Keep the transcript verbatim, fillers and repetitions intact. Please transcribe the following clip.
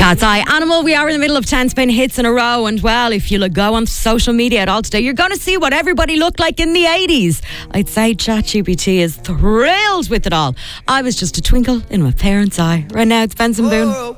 Cat's Eye Animal. We are in the middle of ten spin hits in a row, and well, if you go on social media at all today, you're going to see what everybody looked like in the eighties. I'd say ChatGPT is thrilled with it all. I was just a twinkle in my parents' eye. Right now, it's Benson Boone.